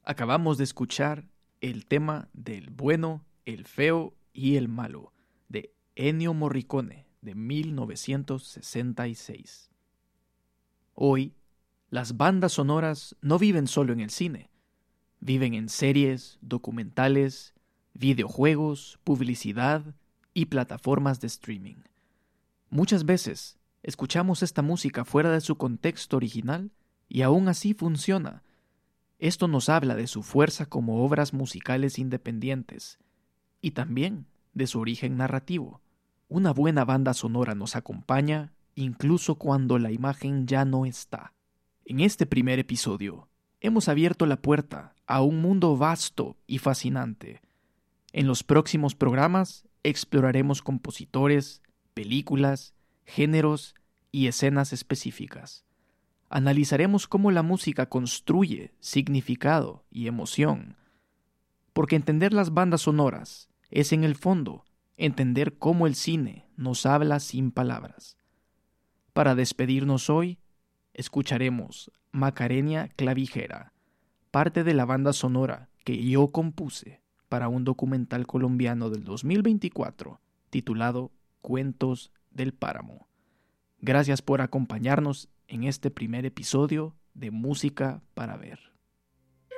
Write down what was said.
Acabamos de escuchar el tema del bueno, el feo y el malo de Ennio Morricone de 1966. Hoy, las bandas sonoras no viven solo en el cine, viven en series, documentales, videojuegos, publicidad y plataformas de streaming. Muchas veces escuchamos esta música fuera de su contexto original y aún así funciona. Esto nos habla de su fuerza como obras musicales independientes y también de su origen narrativo. Una buena banda sonora nos acompaña incluso cuando la imagen ya no está. En este primer episodio, hemos abierto la puerta a un mundo vasto y fascinante. En los próximos programas exploraremos compositores, películas, géneros y escenas específicas. Analizaremos cómo la música construye significado y emoción, porque entender las bandas sonoras es en el fondo entender cómo el cine nos habla sin palabras. Para despedirnos hoy, escucharemos Macarena Clavijera, parte de la banda sonora que yo compuse para un documental colombiano del 2024 titulado Cuentos del Páramo. Gracias por acompañarnos en este primer episodio de Música para Ver.